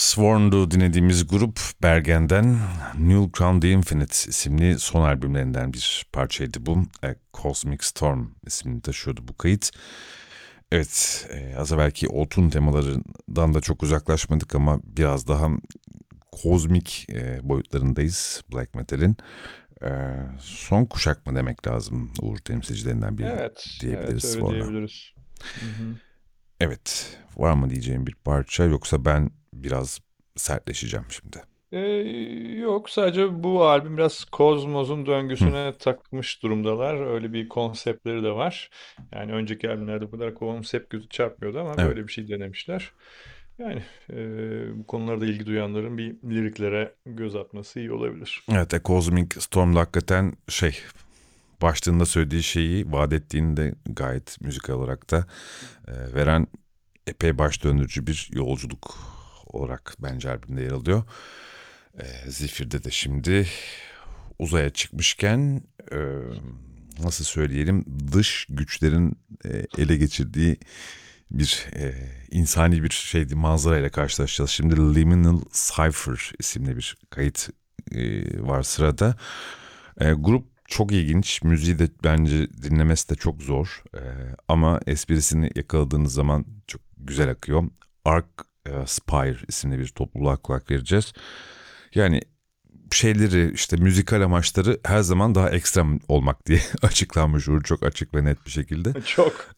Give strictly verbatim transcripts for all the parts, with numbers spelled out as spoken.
Sworn'du dinlediğimiz grup Bergen'den New Crown The Infinite isimli son albümlerinden bir parçaydı bu. A Cosmic Storm ismini taşıyordu bu kayıt. Evet, e, az evvelki Otun temalarından da çok uzaklaşmadık ama biraz daha kozmik e, boyutlarındayız Black Metal'in. E, son kuşak mı demek lazım Uğur temsilcilerinden biri Evet, diyebiliriz evet öyle Sworn'a. diyebiliriz. Hı hı. Evet, var mı diyeceğim bir parça yoksa ben biraz sertleşeceğim şimdi. Ee, Yok sadece bu albüm biraz kozmosun Hı, döngüsüne takmış durumdalar. Öyle bir konseptleri de var. Yani önceki albümlerde bu kadar konsept gözü çarpmıyordu ama evet. böyle bir şey denemişler. Yani e, bu konularda ilgi duyanların bir liriklere göz atması iyi olabilir. Evet, A Cosmic Storm'da hakikaten şey, başlığında söylediği şeyi vaat ettiğini de gayet müzikal olarak da e, veren epey baş döndürücü bir yolculuk olarak bence albümde yer alıyor. E, Zifir'de de şimdi uzaya çıkmışken e, nasıl söyleyelim, dış güçlerin e, ele geçirdiği bir e, insani bir şeydi, manzarayla karşılaşacağız. Şimdi Liminal Cipher isimli bir kayıt e, var sırada. E, grup çok ilginç. Müziği de bence dinlemesi de çok zor. E, ama esprisini yakaladığınız zaman çok güzel akıyor. Arc e, Spire isimli bir topluluğa kulak vereceğiz. Yani şeyleri, işte müzikal amaçları her zaman daha ekstrem olmak diye açıklanmış Uğur, çok açık ve net bir şekilde. Çok.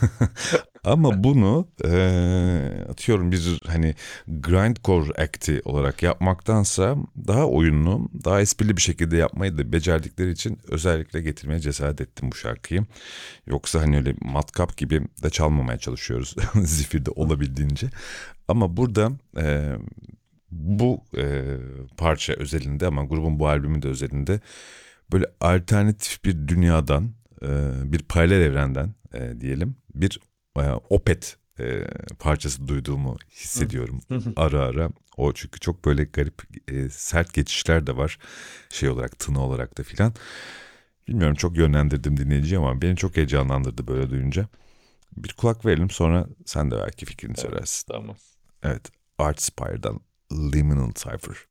Ama bunu eee, atıyorum bir hani grindcore act'i olarak yapmaktansa daha oyunlu, daha esprili bir şekilde yapmayı da becerdikleri için özellikle getirmeye cesaret ettim bu şarkıyı. Yoksa hani öyle matkap gibi de çalmamaya çalışıyoruz Zifir'de olabildiğince. Ama burada eee, bu eee, parça özelinde, ama grubun bu albümü de özelinde, böyle alternatif bir dünyadan, eee, bir paralel evrenden eee, diyelim, bir e, Opet e, parçası duyduğumu Hı. hissediyorum ara ara. O çünkü çok böyle garip, e, sert geçişler de var şey olarak, tını olarak da filan. Bilmiyorum, çok yönlendirdim dinleyiciyi ama beni çok heyecanlandırdı böyle duyunca. Bir kulak verelim, sonra sen de belki fikrini Evet, söylersin. tamam. Evet, Art Spire'dan Liminal Cipher.